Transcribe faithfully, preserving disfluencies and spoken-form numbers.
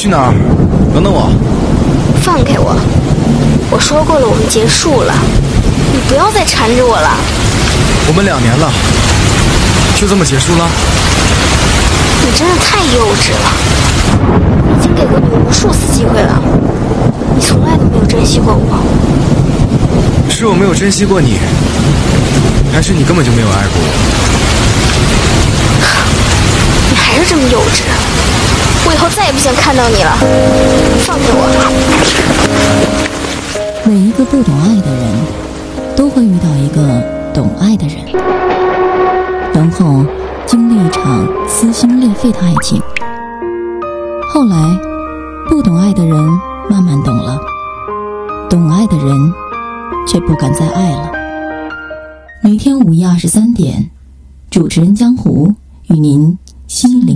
去哪儿？等等我。 放开我！我说过了，我们结束了，你不要再缠着我了。 我们两年了，就这么结束了？ 你真的太幼稚了！已经给过你无数次机会了，你从来都没有珍惜过我。 是我没有珍惜过你，还是你根本就没有爱过我？ 你还是这么幼稚，我以后再也不想看到你了。放开我！ 每一个不懂爱的人，都会遇到一个懂爱的人，然后经历一场撕心裂肺的爱情。后来，不懂爱的人慢慢懂了，懂爱的人却不敢再爱了。每天午夜二十三点，主持人江湖与您心灵